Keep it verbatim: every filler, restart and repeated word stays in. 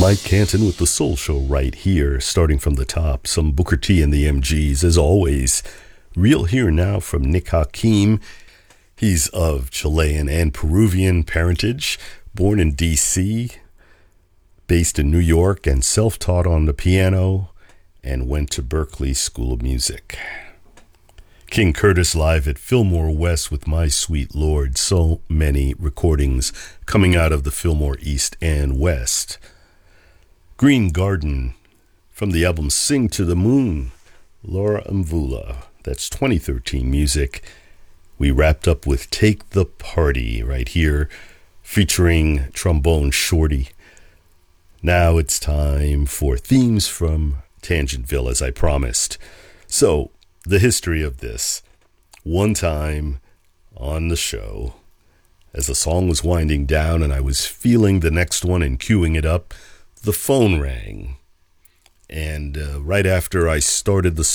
Mike Canton with the Soul Show right here, starting from the top. Some Booker T and the M Gs, as always. Real here now from Nick Hakim. He's of Chilean and Peruvian parentage, born in D C, based in New York, and self-taught on the piano, and went to Berklee School of Music. King Curtis live at Fillmore West with My Sweet Lord. So many recordings coming out of the Fillmore East and West. Green Garden from the album Sing to the Moon, Laura Mvula. That's twenty thirteen music. We wrapped up with Take the Party right here, featuring Trombone Shorty. Now it's time for themes from Tangentville, as I promised. So, the history of this. One time on the show, as the song was winding down and I was feeling the next one and queuing it up, the phone rang. And uh, right after I started the